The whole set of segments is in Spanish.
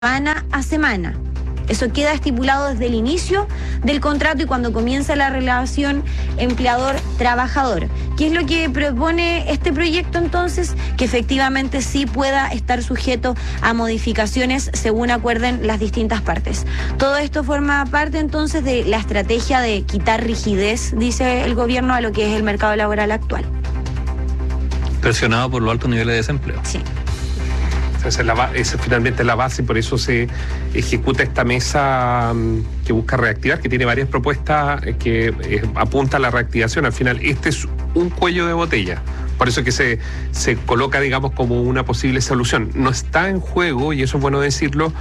semana a semana. Eso queda estipulado desde el inicio del contrato y cuando comienza la relación empleador-trabajador. ¿Qué es lo que propone este proyecto entonces? Que efectivamente sí pueda estar sujeto a modificaciones según acuerden las distintas partes. Todo esto forma parte entonces de la estrategia de quitar rigidez, dice el gobierno, a lo que es el mercado laboral actual. Presionado por los altos niveles de desempleo. Sí. Esa es finalmente la base y por eso se ejecuta esta mesa que busca reactivar, que tiene varias propuestas que apunta a la reactivación. Al final, este es un cuello de botella. Por eso que se coloca, digamos, como una posible solución. No está en juego, y eso es bueno decirlo,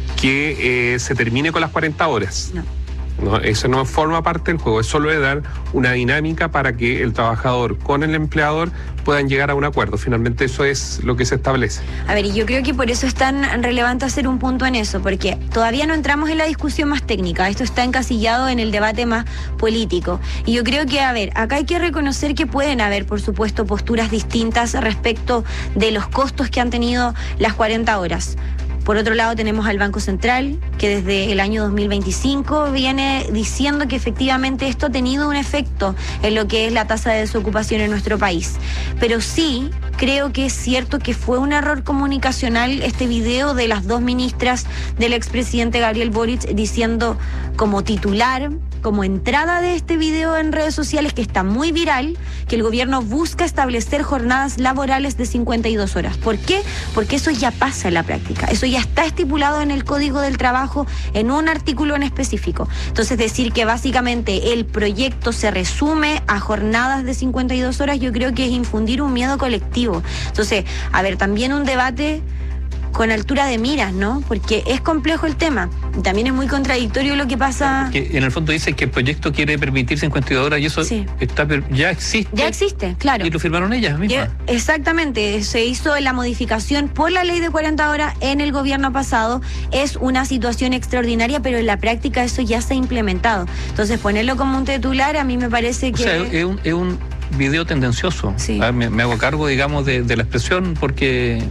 que se termine con las 40 horas. No, eso no forma parte del juego, es solo de dar una dinámica para que el trabajador con el empleador puedan llegar a un acuerdo. Finalmente eso es lo que se establece. A ver, y yo creo que por eso es tan relevante hacer un punto en eso, porque todavía no entramos en la discusión más técnica, esto está encasillado en el debate más político. Y yo creo que, a ver, acá hay que reconocer que pueden haber, por supuesto, posturas distintas respecto de los costos que han tenido las 40 horas. Por otro lado tenemos al Banco Central, que desde el año 2025 viene diciendo que efectivamente esto ha tenido un efecto en lo que es la tasa de desocupación en nuestro país. Pero sí creo que es cierto que fue un error comunicacional este video de las dos ministras del expresidente Gabriel Boric diciendo como titular, como entrada de este video en redes sociales, que está muy viral, que el gobierno busca establecer jornadas laborales de 52 horas. ¿Por qué? Porque eso ya pasa en la práctica. Eso ya está estipulado en el Código del Trabajo, en un artículo en específico. Entonces, decir que básicamente el proyecto se resume a jornadas de 52 horas, yo creo que es infundir un miedo colectivo. Entonces, a ver, también un debate con altura de miras, ¿no? Porque es complejo el tema. También es muy contradictorio lo que pasa. Porque en el fondo dice que el proyecto quiere permitir 52 horas y eso sí. Ya existe. Ya existe, claro. Y lo firmaron ellas mismas. Exactamente. Se hizo la modificación por la ley de 40 horas en el gobierno pasado. Es una situación extraordinaria, pero en la práctica eso ya se ha implementado. Entonces, ponerlo como un titular a mí me parece que... O sea, es un video tendencioso. Sí. A ver, me hago cargo, digamos, de la expresión porque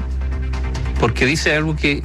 dice algo que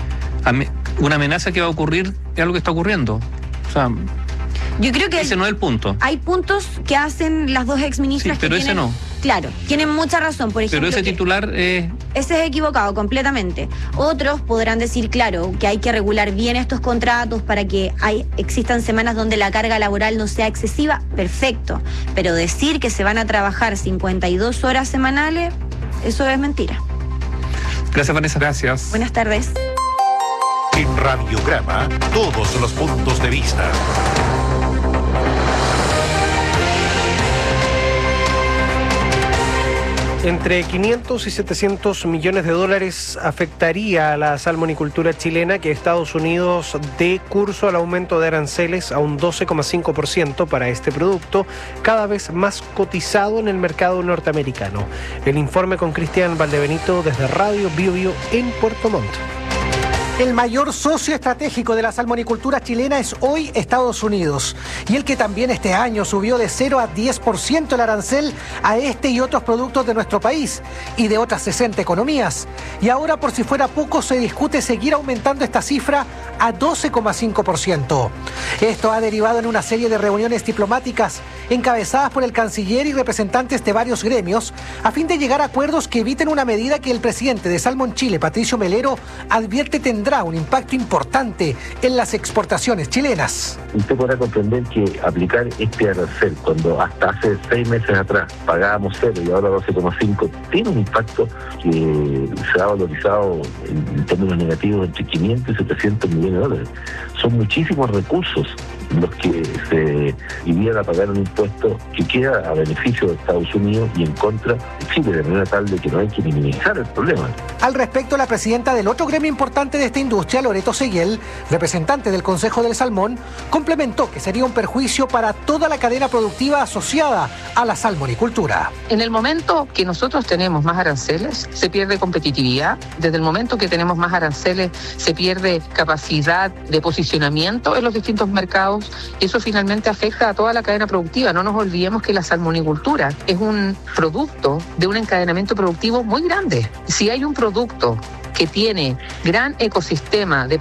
una amenaza que va a ocurrir es algo que está ocurriendo. O sea, yo creo que ese no es el punto. Hay puntos que hacen las dos exministras, sí, pero ese no. Claro, tienen mucha razón. Por ejemplo, pero ese titular ese es equivocado completamente. Otros podrán decir, claro, que hay que regular bien estos contratos para que existan semanas donde la carga laboral no sea excesiva. Perfecto. Pero decir que se van a trabajar 52 horas semanales, eso es mentira. Gracias, Vanessa. Gracias. Buenas tardes. En Radiograma, todos los puntos de vista. Entre 500 y 700 millones de dólares afectaría a la salmonicultura chilena, que Estados Unidos dé curso al aumento de aranceles a un 12,5% para este producto, cada vez más cotizado en el mercado norteamericano. El informe con Cristian Valdebenito desde Radio Biobío en Puerto Montt. El mayor socio estratégico de la salmonicultura chilena es hoy Estados Unidos, y el que también este año subió de 0 a 10% el arancel a este y otros productos de nuestro país y de otras 60 economías. Y ahora, por si fuera poco, se discute seguir aumentando esta cifra a 12,5%. Esto ha derivado en una serie de reuniones diplomáticas encabezadas por el canciller y representantes de varios gremios a fin de llegar a acuerdos que eviten una medida que el presidente de Salmon Chile, Patricio Melero, advierte tendrá un impacto importante en las exportaciones chilenas. Usted podrá comprender que aplicar este arancel cuando hasta hace 6 meses atrás pagábamos 0 y ahora 12,5 tiene un impacto que se ha valorizado en términos negativos entre 500 y 700 millones de dólares. Son muchísimos recursos los que se irían a pagar un impuesto que queda a beneficio de Estados Unidos y en contra de Chile, de manera tal de que no hay que minimizar el problema. Al respecto, la presidenta del otro gremio importante de esta industria, Loreto Seguel, representante del Consejo del Salmón, complementó que sería un perjuicio para toda la cadena productiva asociada a la salmonicultura. En el momento que nosotros tenemos más aranceles, se pierde competitividad. Desde el momento que tenemos más aranceles, se pierde capacidad de posicionamiento en los distintos mercados caos, eso finalmente afecta a toda la cadena productiva. No nos olvidemos que la salmonicultura es un producto de un encadenamiento productivo muy grande. Si hay un producto que tiene gran ecosistema de